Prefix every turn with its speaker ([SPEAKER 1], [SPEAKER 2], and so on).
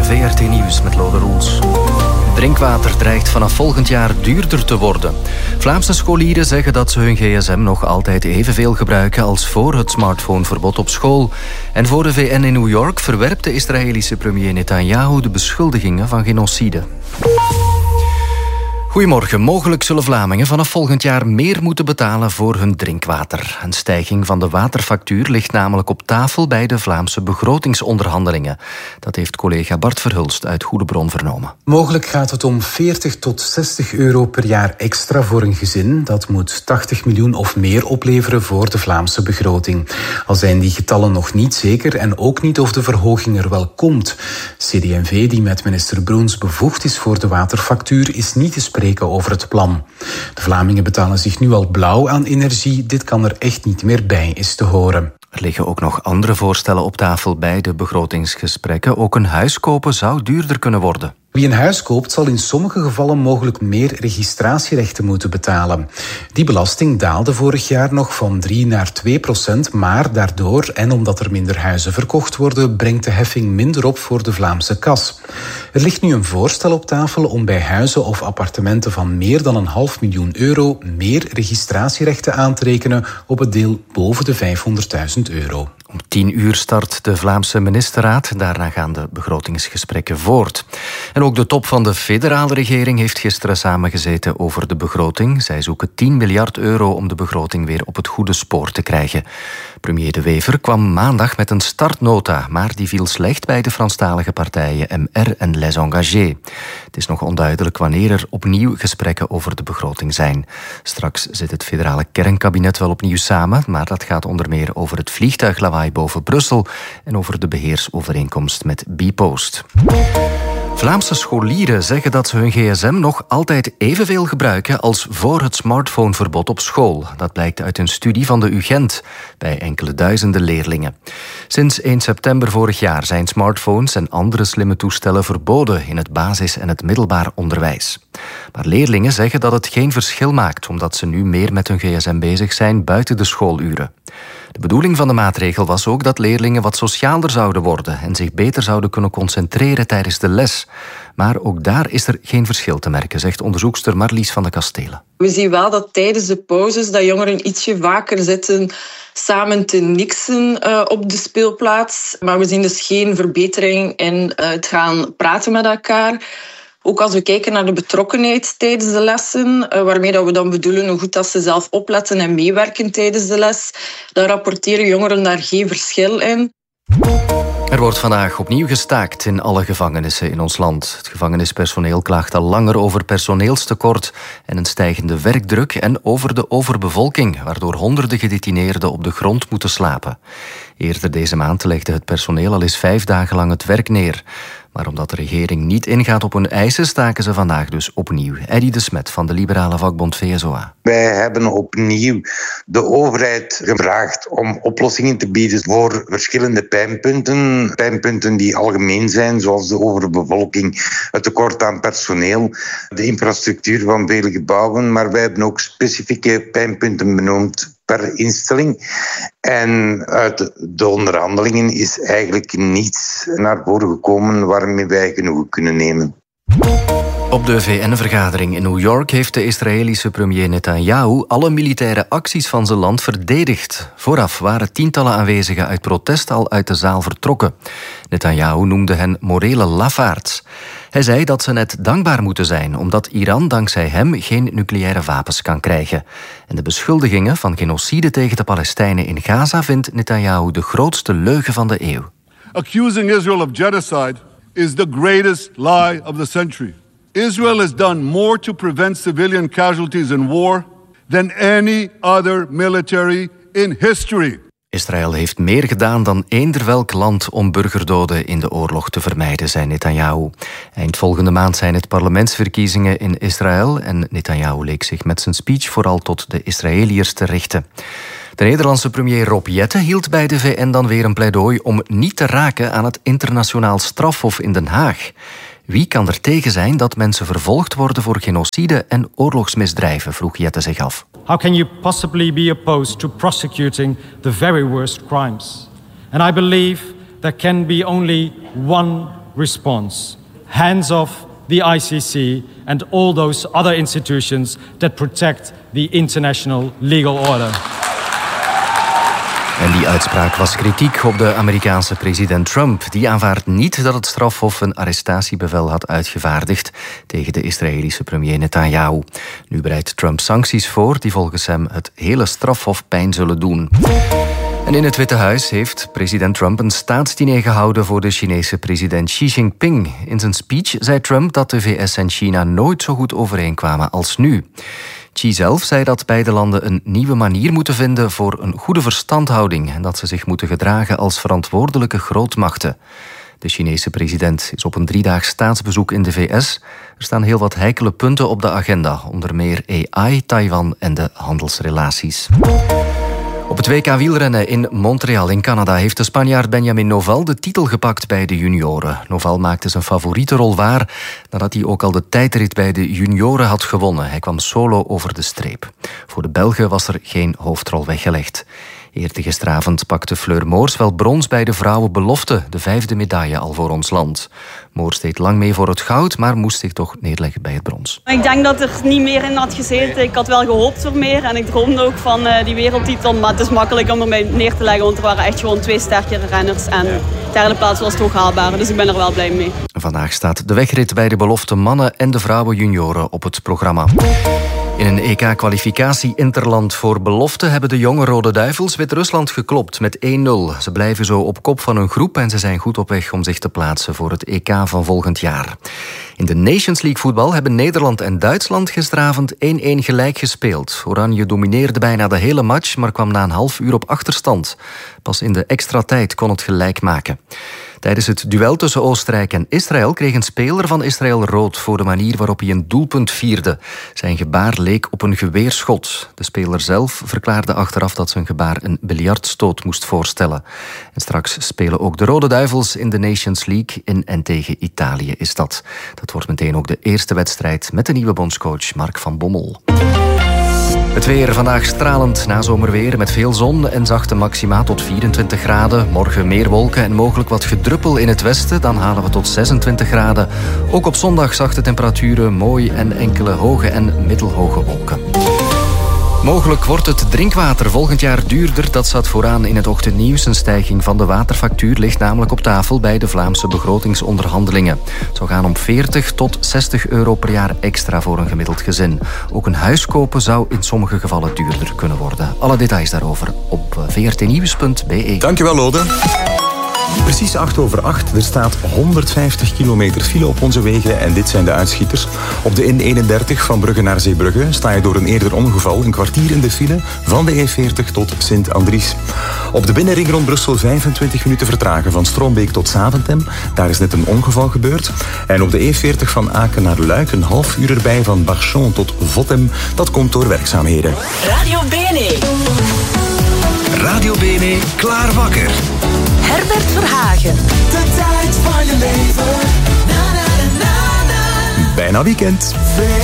[SPEAKER 1] VRT Nieuws met Lode Roels. Drinkwater dreigt vanaf volgend jaar duurder te worden. Vlaamse scholieren zeggen dat ze hun gsm nog altijd evenveel gebruiken als voor het smartphoneverbod op school. En voor de VN in New York verwerpt de Israëlische premier Netanyahu de beschuldigingen van genocide. Goedemorgen. Mogelijk zullen Vlamingen vanaf volgend jaar meer moeten betalen voor hun drinkwater. Een stijging van de waterfactuur ligt namelijk op tafel bij de Vlaamse begrotingsonderhandelingen. Dat heeft collega Bart Verhulst uit Goede Bron vernomen.
[SPEAKER 2] Mogelijk gaat het om 40 tot 60 euro per jaar extra voor een gezin. Dat moet 80 miljoen of meer opleveren voor de Vlaamse begroting. Al zijn die getallen nog niet zeker en ook niet of de verhoging er wel komt. CD&V, die met minister Broens bevoegd is voor de waterfactuur, is niet te spreken over het plan. De Vlamingen betalen zich nu al blauw aan energie. Dit kan er echt niet meer bij, is te horen.
[SPEAKER 1] Er liggen ook nog andere voorstellen op tafel bij de begrotingsgesprekken. Ook een huis kopen zou duurder kunnen worden.
[SPEAKER 2] Wie een huis koopt zal in sommige gevallen mogelijk meer registratierechten moeten betalen. Die belasting daalde vorig jaar nog van 3 naar 2%, maar daardoor en omdat er minder huizen verkocht worden, brengt de heffing minder op voor de Vlaamse kas. Er ligt nu een voorstel op tafel om bij huizen of appartementen van meer dan €500.000 meer registratierechten aan te rekenen op het deel boven de €500.000.
[SPEAKER 1] Om 10 uur start de Vlaamse ministerraad. Daarna gaan de begrotingsgesprekken voort. En ook de top van de federale regering heeft gisteren samengezeten over de begroting. Zij zoeken €10 miljard om de begroting weer op het goede spoor te krijgen. Premier De Wever kwam maandag met een startnota, maar die viel slecht bij de Franstalige partijen MR en Les Engagés. Het is nog onduidelijk wanneer er opnieuw gesprekken over de begroting zijn. Straks zit het federale kernkabinet wel opnieuw samen, maar dat gaat onder meer over het vliegtuiglawaai boven Brussel en over de beheersovereenkomst met Bpost. Vlaamse scholieren zeggen dat ze hun gsm nog altijd evenveel gebruiken als voor het smartphoneverbod op school. Dat blijkt uit een studie van de UGent bij enkele duizenden leerlingen. Sinds 1 september vorig jaar zijn smartphones en andere slimme toestellen verboden in het basis- en het middelbaar onderwijs. Maar leerlingen zeggen dat het geen verschil maakt, omdat ze nu meer met hun gsm bezig zijn buiten de schooluren. De bedoeling van de maatregel was ook dat leerlingen wat socialer zouden worden en zich beter zouden kunnen concentreren tijdens de les. Maar ook daar is er geen verschil te merken, zegt onderzoekster Marlies van de Kastelen.
[SPEAKER 3] We zien wel dat tijdens de pauzes dat jongeren ietsje vaker zitten samen te niksen op de speelplaats. Maar we zien dus geen verbetering in het gaan praten met elkaar. Ook als we kijken naar de betrokkenheid tijdens de lessen, waarmee dat we dan bedoelen hoe goed dat ze zelf opletten en meewerken tijdens de les, dan rapporteren jongeren daar geen verschil in.
[SPEAKER 1] Er wordt vandaag opnieuw gestaakt in alle gevangenissen in ons land. Het gevangenispersoneel klaagt al langer over personeelstekort en een stijgende werkdruk en over de overbevolking, waardoor honderden gedetineerden op de grond moeten slapen. Eerder deze maand legde het personeel al eens 5 dagen lang het werk neer. Maar omdat de regering niet ingaat op hun eisen, staken ze vandaag dus opnieuw. Eddy de Smet van de liberale vakbond VSOA.
[SPEAKER 4] Wij hebben opnieuw de overheid gevraagd om oplossingen te bieden voor verschillende pijnpunten. Pijnpunten die algemeen zijn, zoals de overbevolking, het tekort aan personeel, de infrastructuur van vele gebouwen. Maar wij hebben ook specifieke pijnpunten benoemd per instelling. En uit de onderhandelingen is eigenlijk niets naar voren gekomen waarmee wij genoegen kunnen nemen.
[SPEAKER 1] Op de VN-vergadering in New York heeft de Israëlische premier Netanyahu alle militaire acties van zijn land verdedigd. Vooraf waren tientallen aanwezigen uit protest al uit de zaal vertrokken. Netanyahu noemde hen morele lafaards. Hij zei dat ze net dankbaar moeten zijn, omdat Iran dankzij hem geen nucleaire wapens kan krijgen. En de beschuldigingen van genocide tegen de Palestijnen in Gaza vindt Netanyahu de grootste leugen van de eeuw.
[SPEAKER 5] Accusing Israel of genocide is the greatest lie of the century. Israel has done more to prevent civilian casualties in war than any other military in history.
[SPEAKER 1] Israël heeft meer gedaan dan eender welk land om burgerdoden in de oorlog te vermijden, zei Netanyahu. Eind volgende maand zijn het parlementsverkiezingen in Israël en Netanyahu leek zich met zijn speech vooral tot de Israëliërs te richten. De Nederlandse premier Rob Jetten hield bij de VN dan weer een pleidooi om niet te raken aan het internationaal strafhof in Den Haag. Wie kan er tegen zijn dat mensen vervolgd worden voor genocide en oorlogsmisdrijven, vroeg Jetten zich af.
[SPEAKER 6] How can you possibly be opposed to prosecuting the very worst crimes? And I believe there can be only one response. Hands off the ICC and all those other institutions that protect the international legal order.
[SPEAKER 1] En die uitspraak was kritiek op de Amerikaanse president Trump. Die aanvaardt niet dat het strafhof een arrestatiebevel had uitgevaardigd tegen de Israëlische premier Netanyahu. Nu bereidt Trump sancties voor die volgens hem het hele strafhof pijn zullen doen. En in het Witte Huis heeft president Trump een staatsdiner gehouden voor de Chinese president Xi Jinping. In zijn speech zei Trump dat de VS en China nooit zo goed overeenkwamen als nu. Xi zelf zei dat beide landen een nieuwe manier moeten vinden voor een goede verstandhouding en dat ze zich moeten gedragen als verantwoordelijke grootmachten. De Chinese president is op een 3-daags staatsbezoek in de VS. Er staan heel wat heikele punten op de agenda, onder meer AI, Taiwan en de handelsrelaties. Op het WK wielrennen in Montreal in Canada heeft de Spanjaard Benjamin Noval de titel gepakt bij de junioren. Noval maakte zijn favoriete rol waar nadat hij ook al de tijdrit bij de junioren had gewonnen. Hij kwam solo over de streep. Voor de Belgen was er geen hoofdrol weggelegd. Eerder gisteravond pakte Fleur Moors wel brons bij de vrouwenbelofte, de 5e medaille al voor ons land. Moors deed lang mee voor het goud, maar moest zich toch neerleggen bij het brons.
[SPEAKER 7] Ik denk dat er niet meer in had gezeten. Ik had wel gehoopt voor meer en ik droomde ook van die wereldtitel. Maar het is makkelijk om ermee neer te leggen, want er waren echt gewoon 2 sterkere renners. En de derde plaats was toch haalbaar, dus ik ben er wel blij mee.
[SPEAKER 1] Vandaag staat de wegrit bij de belofte mannen en de vrouwen junioren op het programma. In een EK-kwalificatie interland voor belofte hebben de jonge Rode Duivels Wit-Rusland geklopt met 1-0. Ze blijven zo op kop van hun groep en ze zijn goed op weg om zich te plaatsen voor het EK van volgend jaar. In de Nations League voetbal hebben Nederland en Duitsland gisteravond 1-1 gelijk gespeeld. Oranje domineerde bijna de hele match, maar kwam na een half uur op achterstand. Pas in de extra tijd kon het gelijk maken. Tijdens het duel tussen Oostenrijk en Israël kreeg een speler van Israël rood voor de manier waarop hij een doelpunt vierde. Zijn gebaar leek op een geweerschot. De speler zelf verklaarde achteraf dat zijn gebaar een biljartstoot moest voorstellen. En straks spelen ook de Rode Duivels in de Nations League in en tegen Italië is dat. Dat wordt meteen ook de eerste wedstrijd met de nieuwe bondscoach Mark van Bommel. Het weer vandaag stralend nazomerweer met veel zon en zachte maxima tot 24 graden. Morgen meer wolken en mogelijk wat gedruppel in het westen. Dan halen we tot 26 graden. Ook op zondag zachte temperaturen, mooi en enkele hoge en middelhoge wolken. Mogelijk wordt het drinkwater volgend jaar duurder. Dat staat vooraan in het ochtendnieuws. Een stijging van de waterfactuur ligt namelijk op tafel bij de Vlaamse begrotingsonderhandelingen. Het zou gaan om 40 tot 60 euro per jaar extra voor een gemiddeld gezin. Ook een huis kopen zou in sommige gevallen duurder kunnen worden. Alle details daarover op vrtnieuws.be.
[SPEAKER 8] Dankjewel, Lode. Precies 8:08. Er staat 150 kilometer file op onze wegen en dit zijn de uitschieters. Op de N31 van Brugge naar Zeebrugge sta je door een eerder ongeval een kwartier in de file van de E40 tot Sint-Andries. Op de binnenring rond Brussel 25 minuten vertragen van Stroombeek tot Zaventem. Daar is net een ongeval gebeurd. En op de E40 van Aken naar Luik een half uur erbij van Barchon tot Vottem. Dat komt door werkzaamheden.
[SPEAKER 9] Radio BNE.
[SPEAKER 10] Radio BNE, klaar wakker.
[SPEAKER 9] Herbert Verhagen.
[SPEAKER 10] De tijd van je leven. Na, na, na, na, na.
[SPEAKER 8] Bijna weekend.